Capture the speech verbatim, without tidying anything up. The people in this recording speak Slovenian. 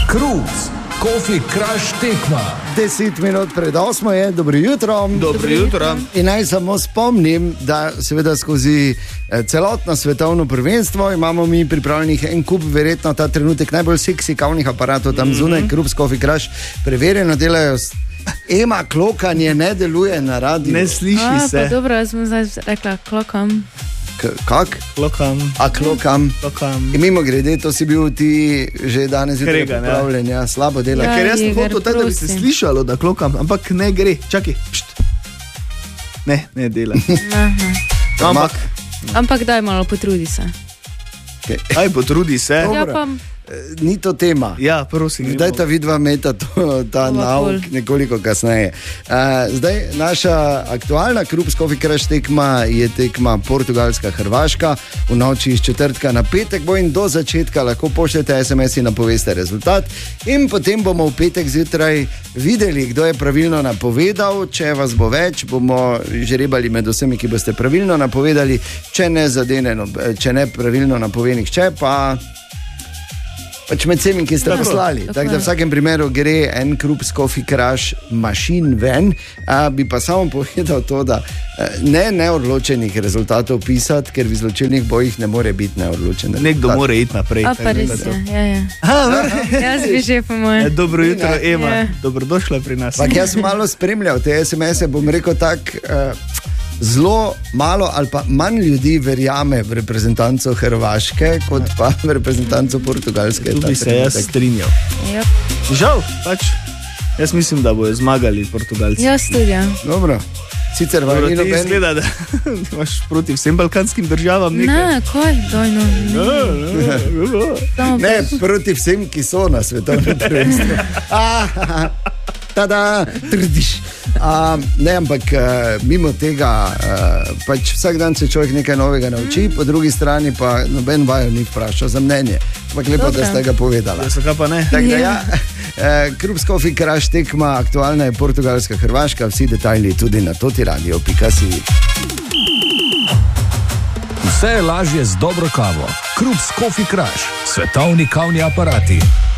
Krupz, Coffee Crush tekma. Deset minut pred osmo je, dobro jutro. Dobro jutro. In naj samo spomnim, da seveda skozi celotno svetovno prvenstvo imamo mi pripravljenih en kup, verjetno ta trenutek najbolj seksi kavnih aparatov tam zunaj, mm-hmm. Krupz, Coffee Crush, preverjeno delajo. Ema, klokanje ne deluje na radiju. Ne sliši A, se. Pa dobro, jaz sem zdaj rekla klokam. K- kak? Klokam. A klokam. Klokam. In mimo grede, to si bil ti že danes zjutraj Kregan, ja. pripravljen, ja, slabo delaš. Ja, Ker jaz sem Igor, hotel tako, da bi se prosim. slišalo, da klokam, ampak ne gre. Čakaj. Pšt. Ne, ne dela. Aha. Ampak, Ampak daj malo, potrudi se. aj potrudi se. Dobro. Ja, pa Ni to tema. Ja, prosim. gremo. Zdaj ta vidva meta to, ta Bova nauk pol. nekoliko kasneje. Uh, zdaj naša aktualna Krupz, Coffee Crush tekma je tekma Portugalska-Hrvaška. V noči iz četrtka na petek bo in do začetka lahko pošljete es em es in napoveste rezultat. In potem bomo v petek zjutraj videli, kdo je pravilno napovedal. Če vas bo več, bomo žrebali med vsemi, ki boste pravilno napovedali. Če ne zadene, če ne pravilno napove nihče, pa pač med vsemi, ki ste Tako, poslali. tako Tako da je. v vsakem primeru gre en Krupz, Coffee Crush mašin ven. A, bi pa samo povedal to, da eh, ne neodločenih rezultatov pisati, ker v izločilnih bojih ne more biti neodločen. Nekdo rezultat. mora iti naprej. A tako pa da res to. je, ja, ja. Ha, Jaz bi že po ja, moje. dobro jutro, Ema. Ja. Dobrodošla pri nas. Ampak jaz sem malo spremljal te es em es-e, bom rekel tako. Uh, Zelo malo ali pa manj ljudi verjame v reprezentanco Hrvaške, kot pa v reprezentanco Portugalske. Tu ta bi se jaz trenutek. strinjal. Yep. Žal, pač. Jaz mislim, da bojo zmagali Portugalci. Jaz tudi, ja. Dobro. Sicer Dobro, vam ni ti noben. izgleda, da imaš proti vsem balkanskim državam nekaj. Ne, kaj, dojno. Samo Ne, proti vsem, ki so na svetovnem prvenstvu. Ah, tada, trdiš. A, ne, ampak uh, mimo tega, uh, pač vsak dan se človek nekaj novega nauči, po drugi strani pa noben vaju ni vprašal za mnenje. Ampak lepo, Dobro. da ste ga povedala. Ja, zakaj pa ne? Tako da Ja. ja, eh, Krupz, Coffee Crush tekma, aktualna je Portugalska, Hrvaška, vsi detajli tudi na totiradio pika si. Vse je lažje z dobro kavo. Krupz, Coffee Crush, svetovni kavni aparati.